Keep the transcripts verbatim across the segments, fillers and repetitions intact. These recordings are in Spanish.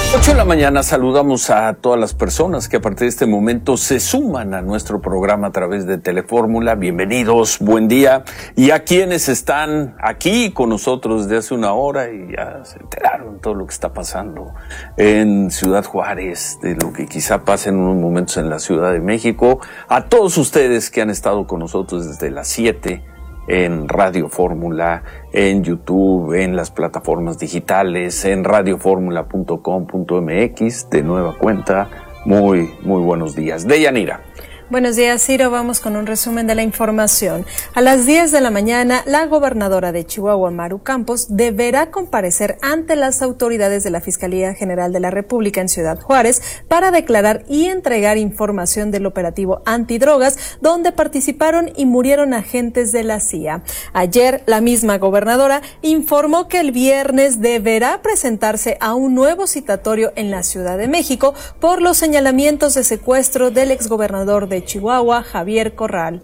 ocho de la mañana saludamos a todas las personas que a partir de este momento se suman a nuestro programa a través de Telefórmula. Bienvenidos, buen día. Y a quienes están aquí con nosotros desde hace una hora y ya se enteraron todo lo que está pasando en Ciudad Juárez, de lo que quizá pase en unos momentos en la Ciudad de México. A todos ustedes que han estado con nosotros desde las siete en Radio Fórmula, en YouTube, en las plataformas digitales, en radio fórmula punto com punto m x, de nueva cuenta. Muy, muy buenos días. Deyanira. Buenos días, Ciro. Vamos con un resumen de la información. A las diez de la mañana, la gobernadora de Chihuahua, Maru Campos, deberá comparecer ante las autoridades de la Fiscalía General de la República en Ciudad Juárez para declarar y entregar información del operativo antidrogas, donde participaron y murieron agentes de la C I A. Ayer, la misma gobernadora informó que el viernes deberá presentarse a un nuevo citatorio en la Ciudad de México por los señalamientos de secuestro del exgobernador de Chihuahua, Javier Corral.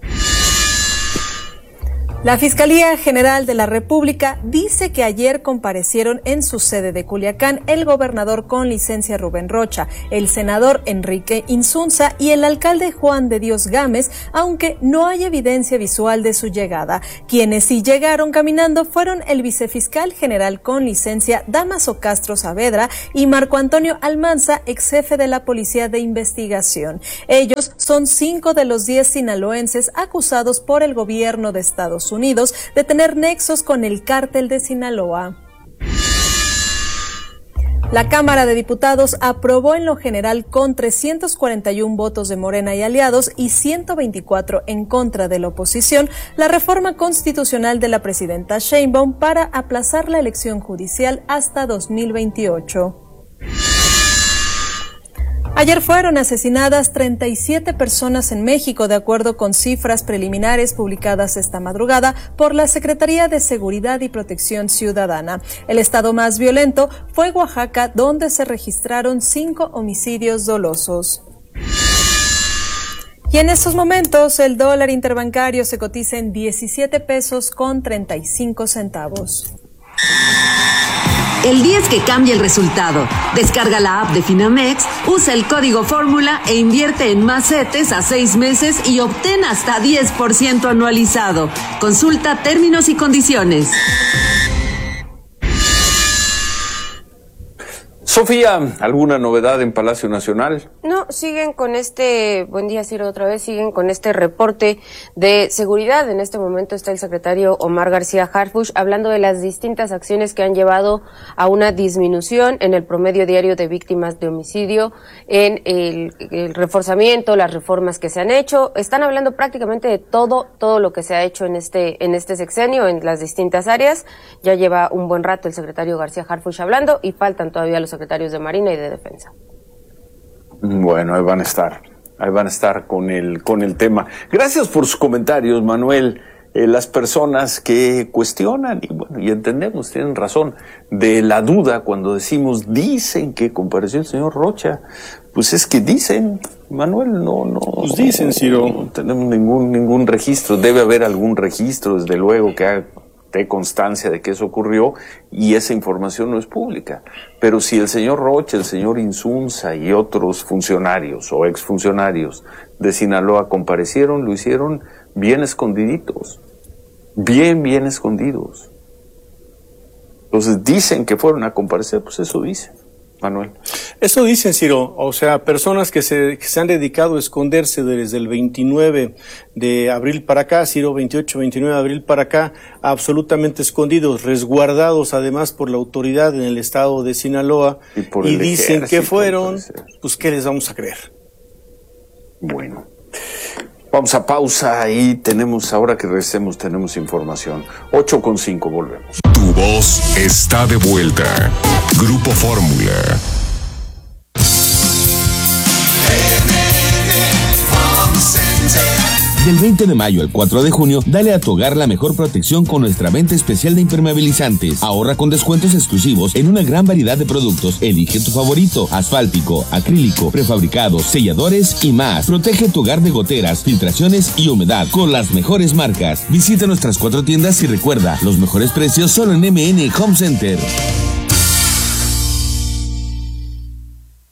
La Fiscalía General de la República dice que ayer comparecieron en su sede de Culiacán el gobernador con licencia Rubén Rocha, el senador Enrique Insunza y el alcalde Juan de Dios Gámez, aunque no hay evidencia visual de su llegada. Quienes sí llegaron caminando fueron el vicefiscal general con licencia Dámaso Castro Saavedra y Marco Antonio Almanza, ex jefe de la Policía de Investigación. Ellos son cinco de los diez sinaloenses acusados por el gobierno de Estados Unidos Unidos de tener nexos con el cártel de Sinaloa. La Cámara de Diputados aprobó en lo general con trescientos cuarenta y uno votos de Morena y aliados y ciento veinticuatro en contra de la oposición la reforma constitucional de la presidenta Sheinbaum para aplazar la elección judicial hasta dos mil veintiocho. Ayer fueron asesinadas treinta y siete personas en México, de acuerdo con cifras preliminares publicadas esta madrugada por la Secretaría de Seguridad y Protección Ciudadana. El estado más violento fue Oaxaca, donde se registraron cinco homicidios dolosos. Y en estos momentos, el dólar interbancario se cotiza en diecisiete pesos con treinta y cinco centavos. El día es que cambia el resultado. Descarga la app de Finamex, usa el código Fórmula e invierte en más CETES a seis meses y obtén hasta diez por ciento anualizado. Consulta términos y condiciones. Sofía, ¿alguna novedad en Palacio Nacional? No, siguen con este, buen día Ciro otra vez, siguen con este reporte de seguridad. En este momento está el secretario Omar García Harfuch hablando de las distintas acciones que han llevado a una disminución en el promedio diario de víctimas de homicidio, en el, el reforzamiento, las reformas que se han hecho. Están hablando prácticamente de todo, todo lo que se ha hecho en este, en este sexenio, en las distintas áreas. Ya lleva un buen rato el secretario García Harfuch hablando y faltan todavía los secretarios de Marina y de Defensa. Bueno, ahí van a estar, ahí van a estar con el, con el tema. Gracias por sus comentarios, Manuel. Eh, las personas que cuestionan, y bueno, y entendemos, tienen razón, de la duda cuando decimos, dicen que compareció el señor Rocha, pues es que dicen, Manuel, no, no. Pues dicen, Ciro. No tenemos ningún, ningún registro, debe haber algún registro, desde luego, que haga de constancia de que eso ocurrió, y esa información no es pública. Pero si el señor Rocha, el señor Insunza y otros funcionarios o exfuncionarios de Sinaloa comparecieron, lo hicieron bien escondiditos, bien, bien escondidos. Entonces dicen que fueron a comparecer, pues eso dicen, Manuel. Eso dicen, Ciro, o sea, personas que se, que se han dedicado a esconderse desde el veintinueve de abril para acá, Ciro, veintiocho, veintinueve de abril para acá, absolutamente escondidos, resguardados además por la autoridad en el estado de Sinaloa, y, por y dicen que fueron, pues ¿qué les vamos a creer? Bueno, vamos a pausa y tenemos, ahora que regresemos, tenemos información. ocho con cinco, volvemos. Tu voz está de vuelta. Grupo Fórmula. Del veinte de mayo al cuatro de junio, dale a tu hogar la mejor protección con nuestra venta especial de impermeabilizantes. Ahorra con descuentos exclusivos en una gran variedad de productos. Elige tu favorito: asfáltico, acrílico, prefabricados, selladores y más. Protege tu hogar de goteras, filtraciones y humedad con las mejores marcas. Visita nuestras cuatro tiendas y recuerda, los mejores precios solo en M N Home Center.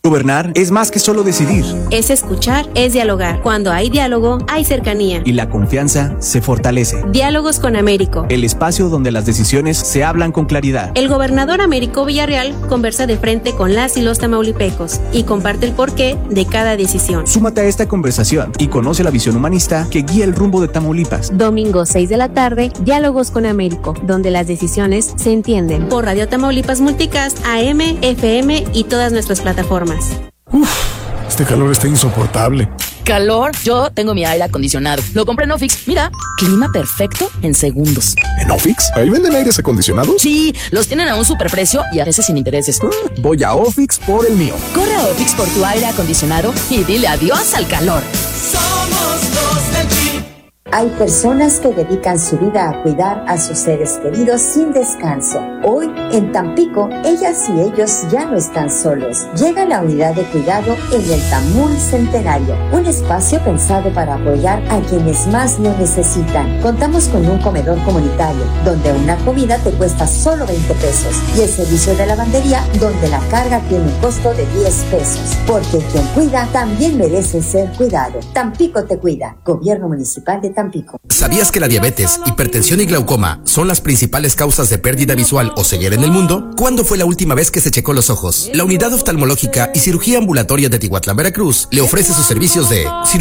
Gobernar es más que solo decidir. Es escuchar, es dialogar. Cuando hay diálogo, hay cercanía. Y la confianza se fortalece. Diálogos con Américo. El espacio donde las decisiones se hablan con claridad. El gobernador Américo Villarreal conversa de frente con las y los tamaulipecos y comparte el porqué de cada decisión. Súmate a esta conversación y conoce la visión humanista que guía el rumbo de Tamaulipas. Domingo seis de la tarde, Diálogos con Américo, donde las decisiones se entienden. Por Radio Tamaulipas Multicast, A M, F M y todas nuestras plataformas. Uf, este calor está insoportable. ¿Calor? Yo tengo mi aire acondicionado. Lo compré en Ofix. Mira, clima perfecto en segundos. ¿En Ofix? ¿Ahí venden aires acondicionados? Sí, los tienen a un superprecio y a veces sin intereses. Mm, voy a Ofix por el mío. Corre a Ofix por tu aire acondicionado y dile adiós al calor. Somos los del Jeep. Hay personas que dedican su vida a cuidar a sus seres queridos sin descanso. Hoy, en Tampico, ellas y ellos ya no están solos. Llega la unidad de cuidado en el Tamul Centenario, un espacio pensado para apoyar a quienes más lo necesitan. Contamos con un comedor comunitario, donde una comida te cuesta solo veinte pesos, y el servicio de lavandería, donde la carga tiene un costo de diez pesos. Porque quien cuida también merece ser cuidado. Tampico te cuida. Gobierno Municipal de Tampico. ¿Sabías que la diabetes, hipertensión y glaucoma son las principales causas de pérdida visual o ceguera en el mundo? ¿Cuándo fue la última vez que se checó los ojos? La Unidad Oftalmológica y Cirugía Ambulatoria de Tihuatlán, Veracruz, le ofrece sus servicios de